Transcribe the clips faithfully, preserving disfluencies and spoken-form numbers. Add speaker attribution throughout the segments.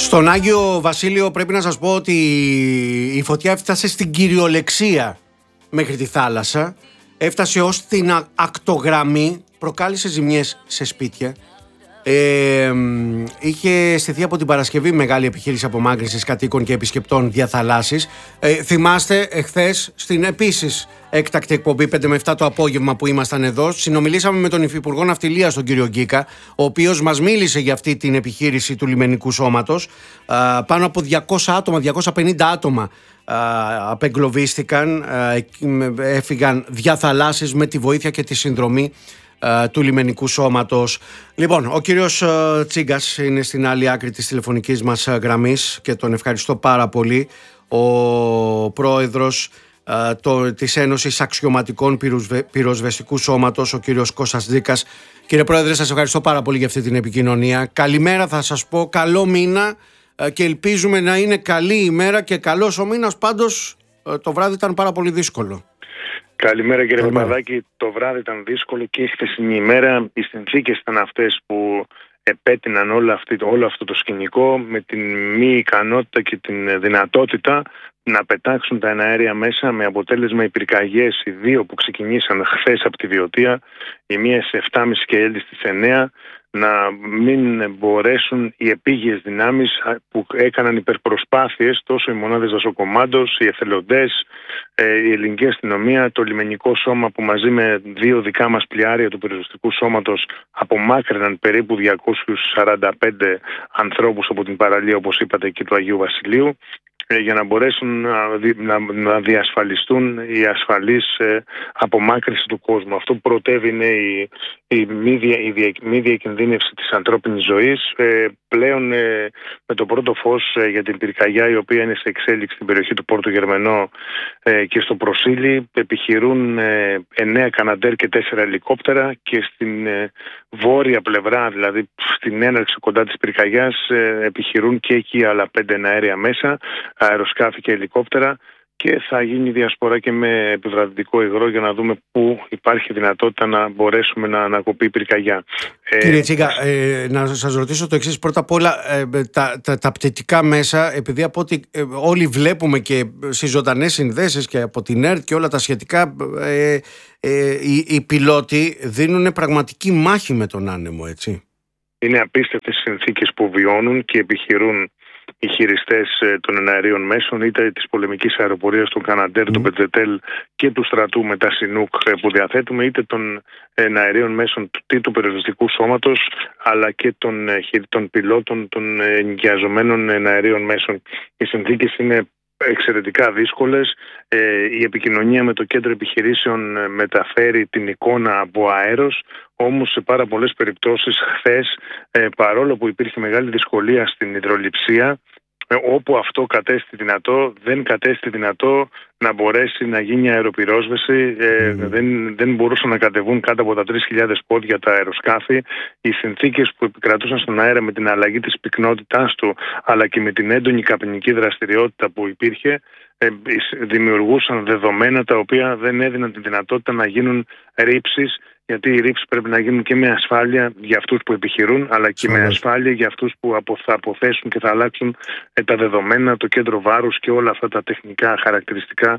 Speaker 1: Στον Άγιο Βασίλειο πρέπει να σας πω ότι η φωτιά έφτασε στην κυριολεξία μέχρι τη θάλασσα. Έφτασε ως την ακτογραμμή, προκάλεσε ζημιές σε σπίτια. Ε, είχε στηθεί από την Παρασκευή μεγάλη επιχείρηση απομάκρυνσης κατοίκων και επισκεπτών διαθαλάσσης. Ε, θυμάστε εχθές στην επίσης έκτακτη εκπομπή πέντε με επτά το απόγευμα που ήμασταν εδώ, συνομιλήσαμε με τον Υφυπουργό Ναυτιλίας τον κύριο Γκίκα, ο οποίος μας μίλησε για αυτή την επιχείρηση του λιμενικού σώματος. Α, πάνω από διακόσια άτομα, διακόσια πενήντα άτομα α, απεγκλωβίστηκαν, α, έφυγαν διαθαλάσσης με τη βοήθεια και τη συνδρομή του λιμενικού σώματος. Λοιπόν, ο κύριος Τσίγκας είναι στην άλλη άκρη της τηλεφωνικής μας γραμμής και τον ευχαριστώ πάρα πολύ. Ο πρόεδρος το, της Ένωσης Αξιωματικών Πυροσβεστικού Σώματος, ο κύριος Κώστας Τζίκας. Κύριε Πρόεδρε, σας ευχαριστώ πάρα πολύ για αυτή την επικοινωνία. Καλημέρα θα σας πω, καλό μήνα και ελπίζουμε να είναι καλή ημέρα και καλός ο μήνας. Πάντως το βράδυ ήταν πάρα πολύ δύσκολο.
Speaker 2: Καλημέρα κύριε Παπαδάκη. Το βράδυ ήταν δύσκολο και η χθεσινή ημέρα. Οι συνθήκες ήταν αυτές που επέτειναν όλο, αυτή, όλο αυτό το σκηνικό, με την μη ικανότητα και την δυνατότητα να πετάξουν τα εναέρια μέσα, με αποτέλεσμα οι πυρκαγιές, οι δύο που ξεκινήσαν χθες από τη Βιωτία, η μία στις επτά και μισή και η άλλη στις εννέα, να μην μπορέσουν οι επίγειες δυνάμεις που έκαναν υπερπροσπάθειες, τόσο οι μονάδες δασοκομάντος, οι εθελοντές, η ελληνική αστυνομία, το λιμενικό σώμα που μαζί με δύο δικά μας πλοιάρια του πυροσβεστικού σώματος απομάκρυναν περίπου διακόσιους σαράντα πέντε ανθρώπους από την παραλία, όπως είπατε, εκεί του Αγίου Βασιλείου, για να μπορέσουν να, να, να διασφαλιστούν η ασφαλής ε, απομάκρυνση του κόσμου. Αυτό που πρωτεύει είναι η, η, μη, δια, η δια, μη διακινδύνευση της ανθρώπινης ζωής. Ε, πλέον ε, με το πρώτο φως ε, για την πυρκαγιά, η οποία είναι σε εξέλιξη στην περιοχή του Πόρτου Γερμενό ε, και στο Προσίλι, επιχειρούν ε, εννέα καναντέρ και τέσσερα ελικόπτερα, και στην ε, βόρεια πλευρά, δηλαδή στην έναρξη κοντά της πυρκαγιάς, ε, επιχειρούν και εκεί άλλα πέντε εναέρια μέσα, αεροσκάφη και ελικόπτερα, και θα γίνει διασπορά και με επιβραδυτικό υγρό για να δούμε πού υπάρχει δυνατότητα να μπορέσουμε να ανακοπεί η πυρκαγιά.
Speaker 1: Κύριε Τσίγκα, ε, να σας ρωτήσω το εξής. Πρώτα απ' όλα, ε, τα, τα, τα πτυτικά μέσα, επειδή από ό,τι ε, όλοι βλέπουμε και στις ζωντανές συνδέσεις και από την ΕΡΤ και όλα τα σχετικά, ε, ε, οι, οι πιλότοι δίνουν πραγματική μάχη με τον άνεμο, έτσι.
Speaker 2: Είναι απίστευτες συνθήκες που βιώνουν και επιχειρούν οι χειριστές των εναερίων μέσων, είτε της πολεμικής αεροπορίας, των Καναντέρ, mm. των Πετζετέλ και του στρατού με τα Σινούκ που διαθέτουμε, είτε των εναερίων μέσων του, του πυροσβεστικού σώματος, αλλά και των, των πιλότων των ενοικιαζομένων εναερίων μέσων. Οι συνθήκες είναι εξαιρετικά δύσκολες. Ε, η επικοινωνία με το κέντρο επιχειρήσεων μεταφέρει την εικόνα από αέρος, όμως σε πάρα πολλές περιπτώσεις χθες, ε, παρόλο που υπήρχε μεγάλη δυσκολία στην υδρολειψία, ε, όπου αυτό κατέστη δυνατό, δεν κατέστη δυνατό να μπορέσει να γίνει αεροπυρόσβεση. Ε, mm. δεν, δεν μπορούσαν να κατεβούν κάτω από τα τρεις χιλιάδες πόδια τα αεροσκάφη. Οι συνθήκες που επικρατούσαν στον αέρα, με την αλλαγή της πυκνότητάς του, αλλά και με την έντονη καπνική δραστηριότητα που υπήρχε, ε, δημιουργούσαν δεδομένα τα οποία δεν έδιναν τη δυνατότητα να γίνουν ρήψεις, γιατί οι ρήψεις πρέπει να γίνουν και με ασφάλεια για αυτούς που επιχειρούν, αλλά και Σωστή. με ασφάλεια για αυτούς που θα αποθέσουν και θα αλλάξουν τα δεδομένα, το κέντρο βάρους και όλα αυτά τα τεχνικά χαρακτηριστικά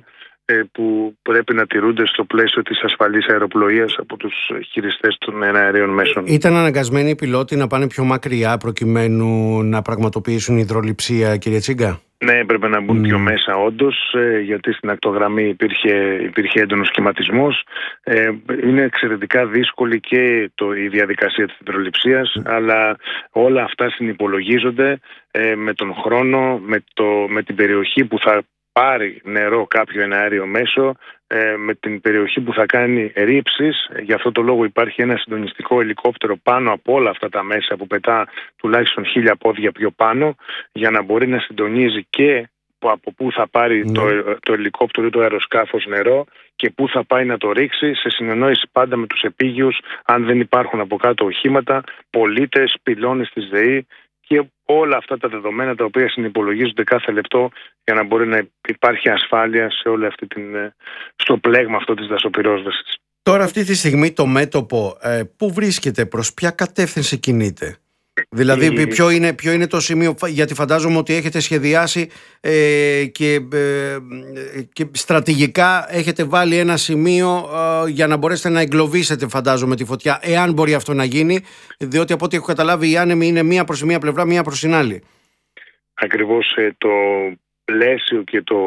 Speaker 2: που πρέπει να τηρούνται στο πλαίσιο της ασφαλής αεροπλοείας από τους χειριστές των εναερίων μέσων.
Speaker 1: Ήταν αναγκασμένοι οι πιλότοι να πάνε πιο μακριά προκειμένου να πραγματοποιήσουν υδρολειψία, κύριε Τσίγκα?
Speaker 2: Ναι, έπρεπε να μπουν mm. πιο μέσα όντως, γιατί στην ακτογραμμή υπήρχε, υπήρχε έντονος σχηματισμός. Ε, είναι εξαιρετικά δύσκολη και το, η διαδικασία της υδρολειψίας, mm. αλλά όλα αυτά συνυπολογίζονται ε, με τον χρόνο, με, το, με την περιοχή που θα πάρει νερό κάποιο εναέριο μέσο, ε, με την περιοχή που θα κάνει ρήψεις. Γι' αυτό το λόγο υπάρχει ένα συντονιστικό ελικόπτερο πάνω από όλα αυτά τα μέσα που πετά τουλάχιστον χίλια πόδια πιο πάνω, για να μπορεί να συντονίζει και από πού θα πάρει mm. το, το ελικόπτερο ή το αεροσκάφος νερό και πού θα πάει να το ρίξει, σε συνεννόηση πάντα με τους επίγειους, αν δεν υπάρχουν από κάτω οχήματα, πολίτες, πυλώνες της ΔΕΗ, και όλα αυτά τα δεδομένα τα οποία συνυπολογίζονται κάθε λεπτό για να μπορεί να υπάρχει ασφάλεια σε όλη αυτή την, στο πλέγμα αυτό της δασοπυρόσβεσης.
Speaker 1: Τώρα αυτή τη στιγμή το μέτωπο ε, πού βρίσκεται, προς ποια κατεύθυνση κινείται? Δηλαδή η... ποιο, είναι, ποιο είναι το σημείο, γιατί φαντάζομαι ότι έχετε σχεδιάσει ε, και, ε, και στρατηγικά έχετε βάλει ένα σημείο ε, για να μπορέσετε να εγκλωβίσετε, φαντάζομαι, τη φωτιά, εάν μπορεί αυτό να γίνει, διότι από ό,τι έχω καταλάβει οι άνεμοι είναι μία προς μία πλευρά, μία προς την άλλη.
Speaker 2: Ακριβώς ε, το πλαίσιο και το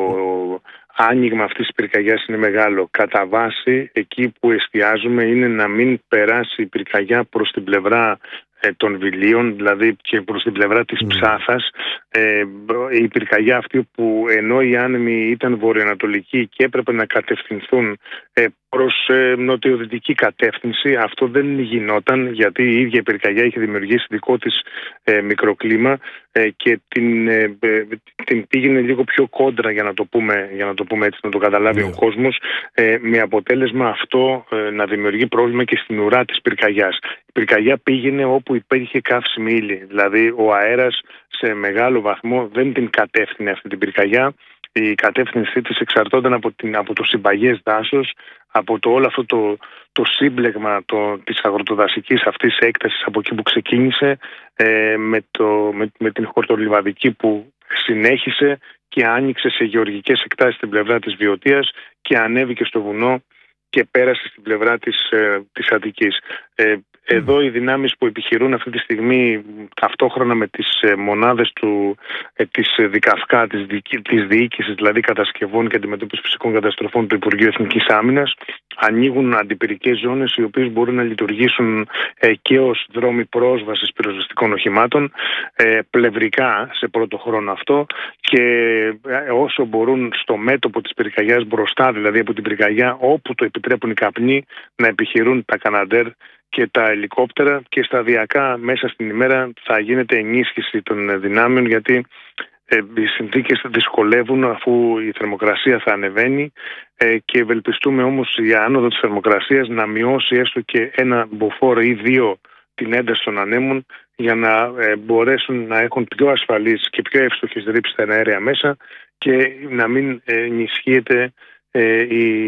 Speaker 2: άνοιγμα αυτής της πυρκαγιάς είναι μεγάλο. Κατά βάση, εκεί που εστιάζουμε είναι να μην περάσει η πυρκαγιά προς την πλευρά ε, των Βιλίων, δηλαδή και προς την πλευρά της mm. Ψάθας. Ε, η πυρκαγιά αυτή που ενώ οι άνεμοι ήταν βορειοανατολικοί και έπρεπε να κατευθυνθούν ε, προς ε, νοτιοδυτική κατεύθυνση, αυτό δεν γινόταν, γιατί η ίδια η πυρκαγιά είχε δημιουργήσει δικό της ε, μικροκλίμα ε, και την, ε, ε, την πήγαινε λίγο πιο κόντρα, για να το πούμε, για να το πούμε έτσι, να το καταλάβει yeah. ο κόσμος, ε, με αποτέλεσμα αυτό ε, να δημιουργεί πρόβλημα και στην ουρά της πυρκαγιάς. Η πυρκαγιά πήγαινε όπου υπήρχε καύσιμη ύλη, δηλαδή ο αέρας σε μεγάλο βαθμό δεν την κατεύθυνε αυτή την πυρκαγιά. Η κατεύθυνσή της εξαρτώνταν από, την, από το συμπαγές δάσος, από το όλο αυτό το, το σύμπλεγμα το, της αγροτοδασικής αυτής έκτασης από εκεί που ξεκίνησε, ε, με, το, με, με την χορτολιβαδική που συνέχισε και άνοιξε σε γεωργικές εκτάσεις στην πλευρά της Βιωτίας και ανέβηκε στο βουνό και πέρασε στην πλευρά της, ε, της Αττικής. Ε, Εδώ οι δυνάμεις που επιχειρούν αυτή τη στιγμή ταυτόχρονα με τις μονάδες του, της ΔΙΚΑΦΚΑ, της, της διοίκησης, δηλαδή κατασκευών και αντιμετώπισης φυσικών καταστροφών του Υπουργείου Εθνικής Άμυνας, ανοίγουν αντιπυρικές ζώνες οι οποίες μπορούν να λειτουργήσουν ε, και ως δρόμοι πρόσβασης πυροσβεστικών οχημάτων, ε, πλευρικά σε πρώτο χρόνο αυτό, και ε, όσο μπορούν στο μέτωπο της πυρκαγιάς μπροστά, δηλαδή από την πυρκαγιά όπου το επιτρέπουν οι καπνοί, να επιχειρούν τα καναντέρ και τα ελικόπτερα, και σταδιακά μέσα στην ημέρα θα γίνεται ενίσχυση των δυνάμεων, γιατί ε, οι συνθήκες δυσκολεύουν αφού η θερμοκρασία θα ανεβαίνει ε, και ευελπιστούμε όμως η άνοδο της θερμοκρασίας να μειώσει έστω και ένα μποφόρ ή δύο την ένταση των ανέμων, για να ε, μπορέσουν να έχουν πιο ασφαλείς και πιο εύστοχες ρήψεις στα αέρια μέσα και να μην ε, ενισχύεται ε,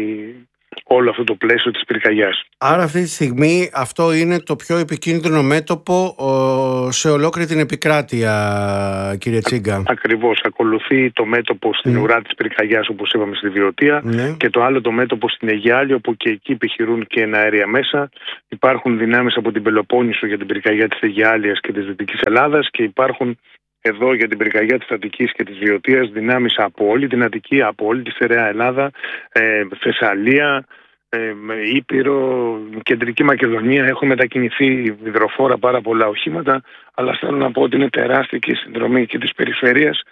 Speaker 2: η όλο αυτό το πλαίσιο της πυρκαγιάς.
Speaker 1: Άρα αυτή τη στιγμή αυτό είναι το πιο επικίνδυνο μέτωπο σε ολόκληρη την επικράτεια, κύριε Τσίγκα. Α,
Speaker 2: ακριβώς. Ακολουθεί το μέτωπο στην mm. ουρά της πυρκαγιάς, όπως είπαμε, στη Βιωτία, mm. και το άλλο το μέτωπο στην Αιγιάλη, όπου και εκεί επιχειρούν και ένα αέρια μέσα. Υπάρχουν δυνάμεις από την Πελοπόννησο για την πυρκαγιά της Αιγιάλειας και της Δυτικής Ελλάδας, και υπάρχουν εδώ για την πυρκαγιά της Αττικής και της Βιωτίας δυνάμεις από όλη την Αττική, από όλη τη στερεά Ελλάδα, ε, Θεσσαλία, ε, Ήπειρο, Κεντρική Μακεδονία. Έχουν μετακινηθεί υδροφόρα πάρα πολλά οχήματα, αλλά θέλω να πω ότι είναι τεράστια και η συνδρομή και της περιφέρειας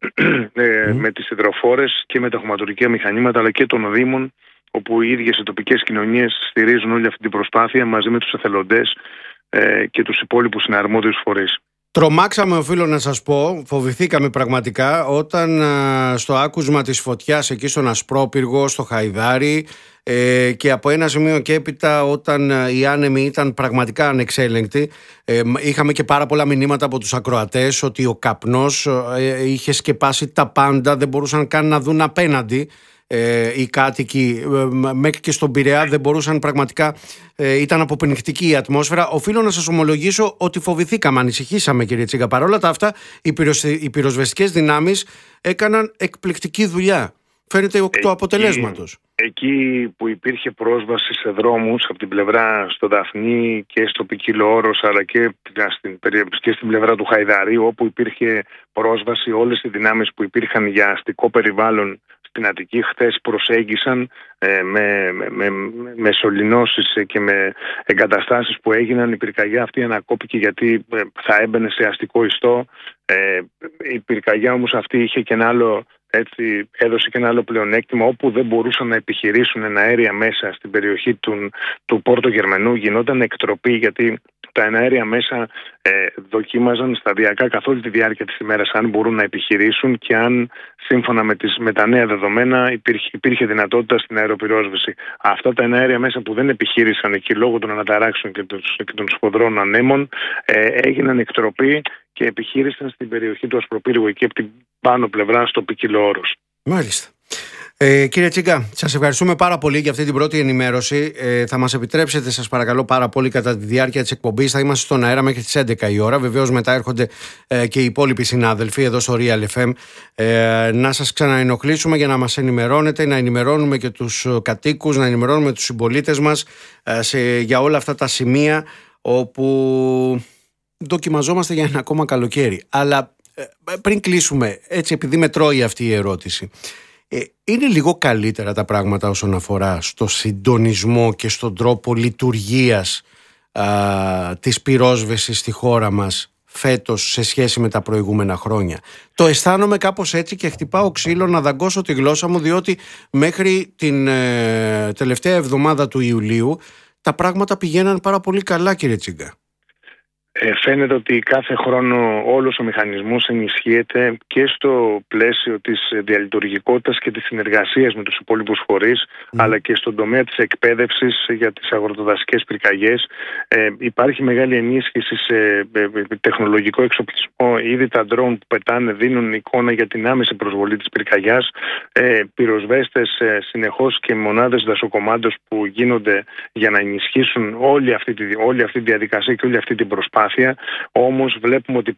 Speaker 2: ε, mm. με τις υδροφόρες και με τα χωματουργικά μηχανήματα, αλλά και των Δήμων, όπου οι ίδιες οι τοπικές κοινωνίες στηρίζουν όλη αυτή την προσπάθεια μαζί με τους εθελοντές ε, και τους υπόλοιπους συναρμόδιους φορείς.
Speaker 1: Τρομάξαμε, οφείλω να σας πω, φοβηθήκαμε πραγματικά όταν α, στο άκουσμα της φωτιάς εκεί στον Ασπρόπυργο, στο Χαϊδάρι, ε, και από ένα σημείο και έπειτα όταν α, οι άνεμοι ήταν πραγματικά ανεξέλεγκτοι, ε, είχαμε και πάρα πολλά μηνύματα από τους ακροατές ότι ο καπνός ε, είχε σκεπάσει τα πάντα, δεν μπορούσαν καν να δουν απέναντι. Ε, οι κάτοικοι ε, μέχρι και στον Πειραιά δεν μπορούσαν πραγματικά, ε, ήταν αποπενικτική η ατμόσφαιρα. Οφείλω να σας ομολογήσω ότι φοβηθήκαμε, ανησυχήσαμε, κύριε Τσίγκα. Παρόλα τα αυτά οι, πυροσ... οι πυροσβεστικές δυνάμεις έκαναν εκπληκτική δουλειά. Φαίνεται εκ του αποτελέσματος.
Speaker 2: Εκεί που υπήρχε πρόσβαση σε δρόμους από την πλευρά στο Δαφνί και στο Ποικίλο Όρος, αλλά και στην, και στην πλευρά του Χαϊδαρί, όπου υπήρχε πρόσβαση, όλες οι δυνάμεις που υπήρχαν για αστικό περιβάλλον στην Αττική χθες προσέγγισαν ε, με, με, με, με σωληνώσεις και με εγκαταστάσεις που έγιναν. Η πυρκαγιά αυτή ανακόπηκε γιατί ε, θα έμπαινε σε αστικό ιστό. Ε, η πυρκαγιά όμως αυτή είχε και ένα άλλο, έτσι, έδωσε και ένα άλλο πλεονέκτημα, όπου δεν μπορούσαν να επιχειρήσουν ένα αέρια μέσα στην περιοχή του, του Πόρτο Γερμανού. Γινόταν εκτροπή, γιατί τα εναέρια μέσα ε, δοκίμαζαν σταδιακά καθ' όλη τη διάρκεια της ημέρας αν μπορούν να επιχειρήσουν και αν σύμφωνα με, τις, με τα νέα δεδομένα υπήρχε, υπήρχε δυνατότητα στην αεροπυρόσβεση. Αυτά τα εναέρια μέσα που δεν επιχείρησαν εκεί λόγω των αναταράξεων και, και των σφοδρών ανέμων ε, έγιναν εκτροπή και επιχείρησαν στην περιοχή του Ασπροπύργου, εκεί από την πάνω πλευρά στο Ποικίλο Όρος.
Speaker 1: Μάλιστα. Ε, κύριε Τσίγκα, σας ευχαριστούμε πάρα πολύ για αυτή την πρώτη ενημέρωση. Ε, θα μας επιτρέψετε, σας παρακαλώ πάρα πολύ, κατά τη διάρκεια της εκπομπής. Θα είμαστε στον αέρα μέχρι τις έντεκα η ώρα. Βεβαίως μετά έρχονται ε, και οι υπόλοιποι συνάδελφοι εδώ στο Real εφ εμ. Ε, να σας ξαναενοχλήσουμε για να μας ενημερώνετε, να ενημερώνουμε και τους κατοίκους, να ενημερώνουμε τους συμπολίτες μας ε, σε, για όλα αυτά τα σημεία όπου δοκιμαζόμαστε για ένα ακόμα καλοκαίρι. Αλλά ε, πριν κλείσουμε, έτσι επειδή με τρώει αυτή η ερώτηση, είναι λίγο καλύτερα τα πράγματα όσον αφορά στο συντονισμό και στον τρόπο λειτουργίας α, της πυρόσβεσης στη χώρα μας φέτος σε σχέση με τα προηγούμενα χρόνια? Το αισθάνομαι κάπως έτσι και χτυπάω ξύλο να δαγκώσω τη γλώσσα μου, διότι μέχρι την ε, τελευταία εβδομάδα του Ιουλίου τα πράγματα πηγαίναν πάρα πολύ καλά, κύριε Τσίγκα.
Speaker 2: Ε, φαίνεται ότι κάθε χρόνο όλος ο μηχανισμός ενισχύεται και στο πλαίσιο της διαλειτουργικότητας και της συνεργασίας με τους υπόλοιπους φορείς, mm. αλλά και στον τομέα της εκπαίδευσης για τις αγροτοδασικές πυρκαγιές. Ε, υπάρχει μεγάλη ενίσχυση σε ε, τεχνολογικό εξοπλισμό. Ήδη τα ντρόουν που πετάνε δίνουν εικόνα για την άμεση προσβολή της πυρκαγιάς. Ε, πυροσβέστες ε, συνεχώς και μονάδες δασοκομάντος που γίνονται για να ενισχύσουν όλη αυτή τη, όλη αυτή τη διαδικασία και όλη αυτή την προσπάθεια. Όμως βλέπουμε ότι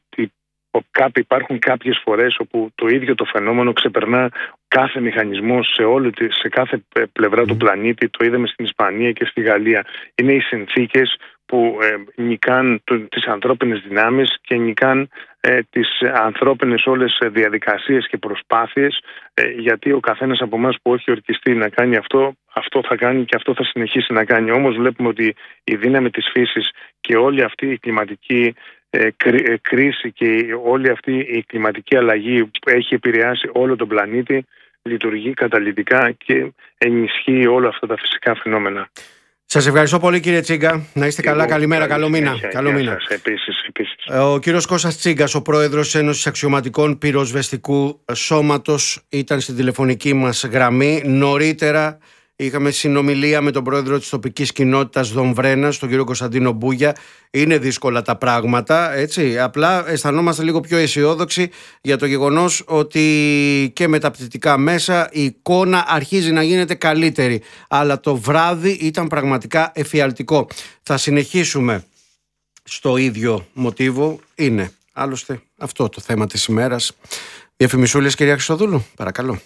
Speaker 2: υπάρχουν κάποιες φορές όπου το ίδιο το φαινόμενο ξεπερνά κάθε μηχανισμό σε, όλη, σε κάθε πλευρά mm. του πλανήτη. Το είδαμε στην Ισπανία και στη Γαλλία. Είναι οι συνθήκες που ε, νικάν το, τις ανθρώπινες δυνάμεις και νικάν ε, τις ανθρώπινες όλες διαδικασίες και προσπάθειες, ε, γιατί ο καθένας από εμάς που έχει ορκιστεί να κάνει αυτό, αυτό θα κάνει και αυτό θα συνεχίσει να κάνει. Όμως βλέπουμε ότι η δύναμη της φύσης και όλη αυτή η κλιματική ε, κρί, ε, κρίση και όλη αυτή η κλιματική αλλαγή που έχει επηρεάσει όλο τον πλανήτη λειτουργεί καταλυτικά και ενισχύει όλα αυτά τα φυσικά φαινόμενα.
Speaker 1: Σας ευχαριστώ πολύ, κύριε Τσίγκα. Να είστε καλά. Καλημέρα, καλό μήνα. Καλό μήνα.
Speaker 2: Επίσης, επίσης.
Speaker 1: Ο κύριος Κώστας Τσίγκας, ο πρόεδρος της Ένωσης Αξιωματικών Πυροσβεστικού Σώματος, ήταν στην τηλεφωνική μας γραμμή. Νωρίτερα είχαμε συνομιλία με τον πρόεδρο της τοπικής κοινότητας Δομβρένας, τον κύριο Κωνσταντίνο Μπούγια. Είναι δύσκολα τα πράγματα, έτσι. Απλά αισθανόμαστε λίγο πιο αισιόδοξοι για το γεγονός ότι και με τα πτυτικά μέσα η εικόνα αρχίζει να γίνεται καλύτερη. Αλλά το βράδυ ήταν πραγματικά εφιαλτικό. Θα συνεχίσουμε στο ίδιο μοτίβο. Είναι άλλωστε αυτό το θέμα της ημέρας. Διαφημισούλες, κυρία Χριστοδούλου, παρακαλώ.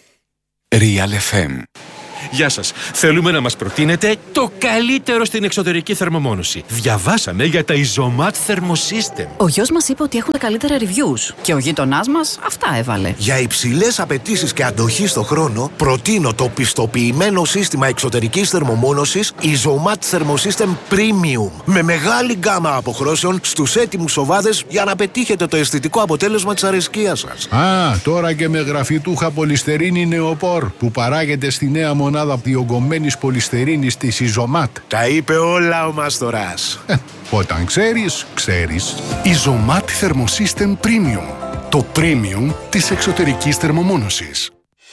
Speaker 3: Real εφ εμ. Γεια σας. Θέλουμε να μας προτείνετε το καλύτερο στην εξωτερική θερμομόνωση. Διαβάσαμε για τα Isomat Thermosystem.
Speaker 4: Ο γιος μας είπε ότι έχουν τα καλύτερα reviews και ο γείτονάς μας αυτά έβαλε.
Speaker 5: Για υψηλές απαιτήσεις και αντοχή στο χρόνο, προτείνω το πιστοποιημένο σύστημα εξωτερικής θερμομόνωσης Isomat Thermosystem Premium. Με μεγάλη γκάμα αποχρώσεων στους έτοιμους σοβάδες για να πετύχετε το αισθητικό αποτέλεσμα της αρεσκίας σας.
Speaker 6: Α, τώρα και με γραφιτούχα πολυστερίνη νεοπόρ που παράγεται στη νέα μονάδα διογκωμένης πολυστερίνης της Isomat.
Speaker 5: Τα είπε όλα ο Μαστοράς.
Speaker 6: Ε, όταν ξέρεις, ξέρεις.
Speaker 7: Isomat Thermosystem Premium. Το premium της εξωτερικής θερμομόνωσης.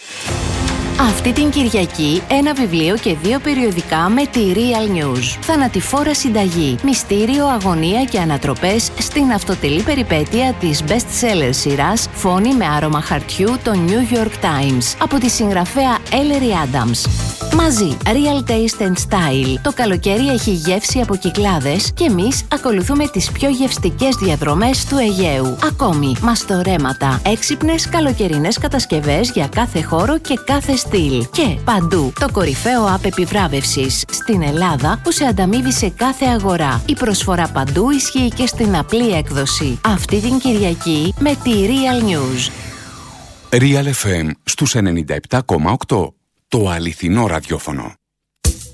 Speaker 4: Αυτή την Κυριακή ένα βιβλίο και δύο περιοδικά με τη Real News. Θανατηφόρα συνταγή, μυστήριο, αγωνία και ανατροπές στην αυτοτελή περιπέτεια της best-seller σειράς Φόνη με άρωμα χαρτιού των New York Times από τη συγγραφέα Ellery Adams. Μαζί, Real Taste and Style. Το καλοκαίρι έχει γεύση από Κυκλάδες και εμείς ακολουθούμε τις πιο γευστικές διαδρομές του Αιγαίου. Ακόμη, μαστορέματα, έξυπνες καλοκαιρινές κατασκευές για κάθε χώρο και κάθε στυλ. Και παντού, το κορυφαίο app επιβράβευσης στην Ελλάδα που σε ανταμείβει σε κάθε αγορά. Η προσφορά παντού ισχύει και στην απλή έκδοση. Αυτή την Κυριακή με τη Real News.
Speaker 3: Real εφ εμ στους ενενήντα επτά κόμμα οκτώ. Το αληθινό ραδιόφωνο.